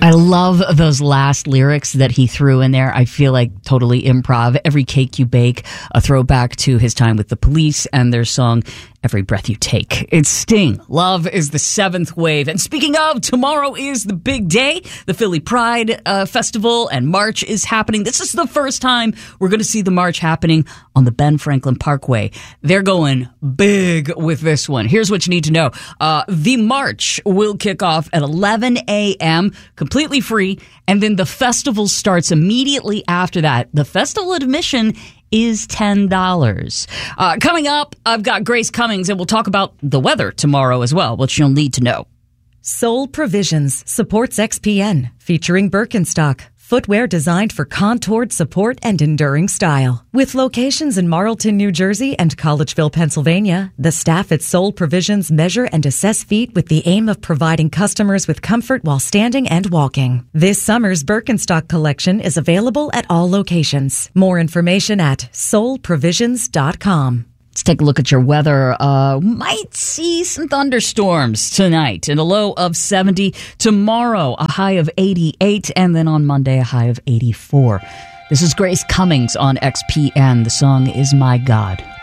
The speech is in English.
I love those last lyrics that he threw in there. I feel like totally improv. Every cake you bake, a throwback to his time with the Police and their song, Every Breath You Take. It's Sting. Love is the seventh wave. And speaking of, tomorrow is the big day. The Philly Pride Festival and March is happening. This is the first time we're going to see the march happening on the Ben Franklin Parkway. They're going big with this one. Here's what you need to know. The march will kick off at 11 a.m., completely free, and then the festival starts immediately after that. The festival admission is $10. Coming up, I've got Grace Cummings, and we'll talk about the weather tomorrow as well, which you'll need to know. Soul Provisions supports XPN, featuring Birkenstock, footwear designed for contoured support and enduring style. With locations in Marlton, New Jersey and Collegeville, Pennsylvania, the staff at Soul Provisions measure and assess feet with the aim of providing customers with comfort while standing and walking. This summer's Birkenstock collection is available at all locations. More information at soulprovisions.com. Let's take a look at your weather. Might see some thunderstorms tonight and a low of 70. Tomorrow, a high of 88. And then on Monday, a high of 84. This is Grace Cummings on XPN. The song is My God.